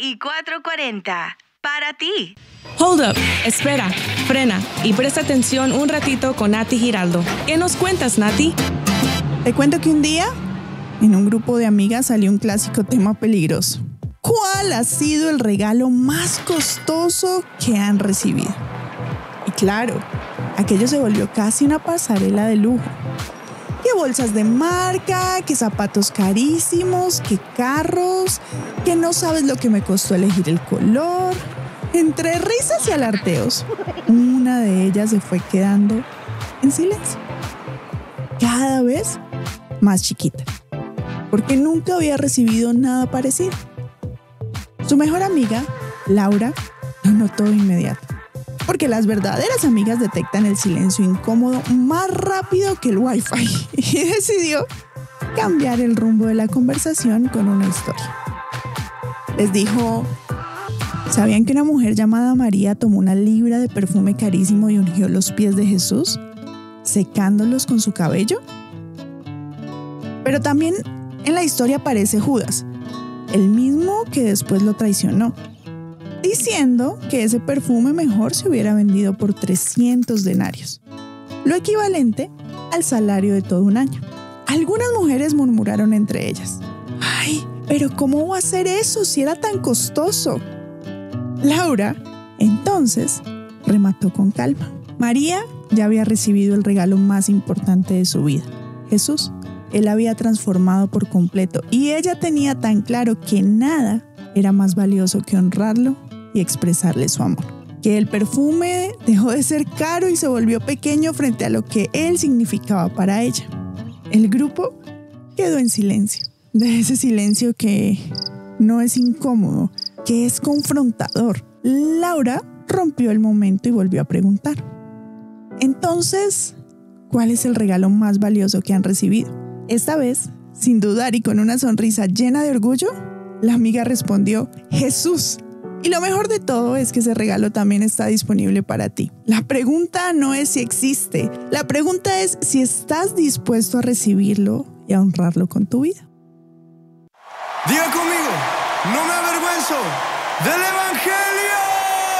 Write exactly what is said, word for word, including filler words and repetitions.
y cuatro cuarenta. Para ti. Hold up, espera, frena y presta atención un ratito con Nati Giraldo. ¿Qué nos cuentas, Nati? Te cuento que un día, en un grupo de amigas salió un clásico tema peligroso. ¿Cuál ha sido el regalo más costoso que han recibido? Y claro, aquello se volvió casi una pasarela de lujo. ¿Qué bolsas de marca? ¿Qué zapatos carísimos? ¿Qué carros? ¿Que no sabes lo que me costó elegir el color? Entre risas y alardeos, una de ellas se fue quedando en silencio. Cada vez más chiquita, porque nunca había recibido nada parecido. Su mejor amiga, Laura, lo notó de inmediato, porque las verdaderas amigas detectan el silencio incómodo más rápido que el wifi, y decidió cambiar el rumbo de la conversación con una historia. Les dijo: ¿sabían que una mujer llamada María tomó una libra de perfume carísimo y ungió los pies de Jesús, secándolos con su cabello? Pero también en la historia aparece Judas, el mismo que después lo traicionó, diciendo que ese perfume mejor se hubiera vendido por trescientos denarios, lo equivalente al salario de todo un año. Algunas mujeres murmuraron entre ellas: ¡ay, pero cómo va a hacer eso si era tan costoso! Laura, entonces, remató con calma. María ya había recibido el regalo más importante de su vida, Jesús. Él la había transformado por completo y ella tenía tan claro que nada era más valioso que honrarlo y expresarle su amor. Que el perfume dejó de ser caro y se volvió pequeño frente a lo que él significaba para ella. El grupo quedó en silencio, de ese silencio que no es incómodo, que es confrontador. Laura rompió el momento y volvió a preguntar: entonces, ¿cuál es el regalo más valioso que han recibido? Esta vez, sin dudar y con una sonrisa llena de orgullo, la amiga respondió: Jesús. Y lo mejor de todo es que ese regalo también está disponible para ti. La pregunta no es si existe, la pregunta es si estás dispuesto a recibirlo y a honrarlo con tu vida. Diga conmigo: no me avergüenzo del evangelio.